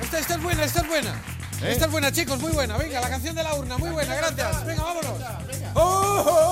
Esta es buena, esta es buena. Esta es buena, chicos, muy buena. Venga, la canción de la urna, muy buena, gracias. Venga, vámonos. ¡Oh!